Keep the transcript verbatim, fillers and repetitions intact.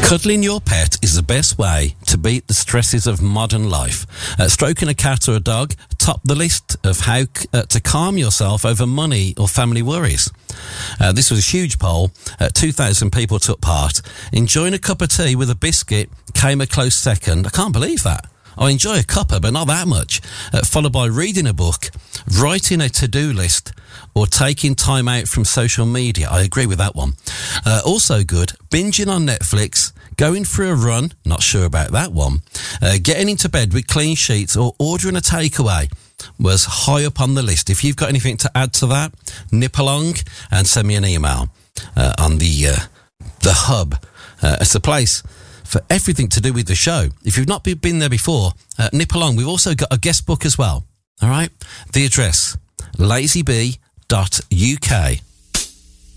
Cuddling your pet is the best way to beat the stresses of modern life. Uh, stroking a cat or a dog top the list of how uh, to calm yourself over money or family worries. Uh, this was a huge poll. Uh, two thousand people took part. Enjoying a cup of tea with a biscuit came a close second. I can't believe that. I enjoy a cuppa, but not that much. Uh, followed by reading a book, writing a to-do list, or taking time out from social media. I agree with that one. Uh, also good, binging on Netflix, going for a run, not sure about that one, uh, getting into bed with clean sheets, or ordering a takeaway was high up on the list. If you've got anything to add to that, nip along and send me an email uh, on the uh, the hub. Uh, it's a place for everything to do with the show. If you've not been there before, uh, nip along. We've also got a guest book as well. All right? The address, lazy bee dot U K.